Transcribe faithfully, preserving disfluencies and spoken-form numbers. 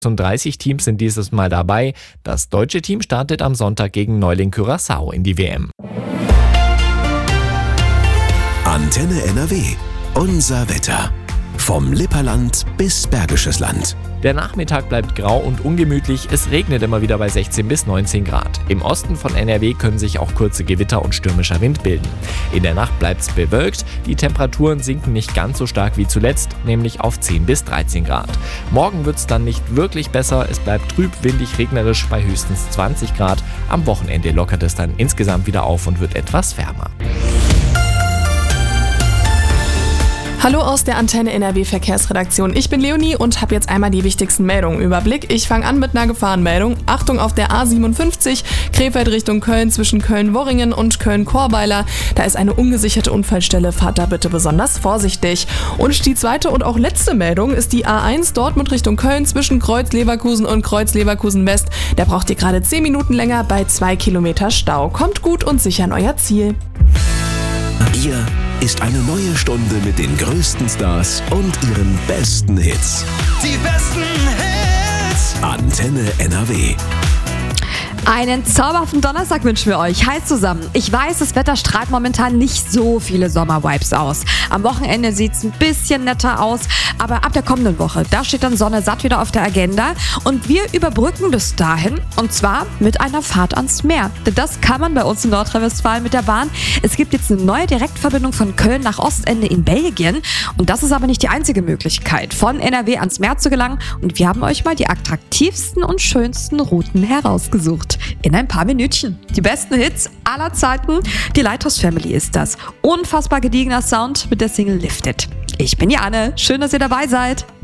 dreißig Teams sind dieses Mal dabei. Das deutsche Team startet am Sonntag gegen Neuling Curaçao in die W M. Antenne N R W. Unser Wetter. Vom Lipperland bis Bergisches Land. Der Nachmittag bleibt grau und ungemütlich. Es regnet immer wieder bei sechzehn bis neunzehn Grad. Im Osten von N R W können sich auch kurze Gewitter und stürmischer Wind bilden. In der Nacht bleibt es bewölkt. Die Temperaturen sinken nicht ganz so stark wie zuletzt, nämlich auf zehn bis dreizehn Grad. Morgen wird es dann nicht wirklich besser. Es bleibt trüb, windig, regnerisch bei höchstens zwanzig Grad. Am Wochenende lockert es dann insgesamt wieder auf und wird etwas wärmer. Hallo aus der Antenne N R W Verkehrsredaktion. Ich bin Leonie und habe jetzt einmal die wichtigsten Meldungen im Überblick. Ich fange an mit einer Gefahrenmeldung. Achtung auf der A siebenundfünfzig, Krefeld Richtung Köln zwischen Köln-Worringen und Köln-Korweiler. Da ist eine ungesicherte Unfallstelle. Fahrt da bitte besonders vorsichtig. Und die zweite und auch letzte Meldung ist die A eins Dortmund Richtung Köln zwischen Kreuz-Leverkusen und Kreuz-Leverkusen-West. Da braucht ihr gerade zehn Minuten länger bei zwei Kilometer Stau. Kommt gut und sicher an euer Ziel. Hier ist eine neue Stunde mit den größten Stars und ihren besten Hits. Die besten Hits. Antenne N R W. Einen zauberhaften Donnerstag wünschen wir euch. Hi zusammen. Ich weiß, das Wetter strahlt momentan nicht so viele Sommervibes aus. Am Wochenende sieht es ein bisschen netter aus, aber ab der kommenden Woche, da steht dann Sonne satt wieder auf der Agenda und wir überbrücken bis dahin und zwar mit einer Fahrt ans Meer. Denn das kann man bei uns in Nordrhein-Westfalen mit der Bahn. Es gibt jetzt eine neue Direktverbindung von Köln nach Ostende in Belgien und das ist aber nicht die einzige Möglichkeit, von N R W ans Meer zu gelangen und wir haben euch mal die attraktivsten und schönsten Routen herausgesucht. In ein paar Minütchen. Die besten Hits aller Zeiten. Die Lighthouse Family ist das. Unfassbar gediegener Sound mit der Single Lifted. Ich bin Jane. Schön, dass ihr dabei seid.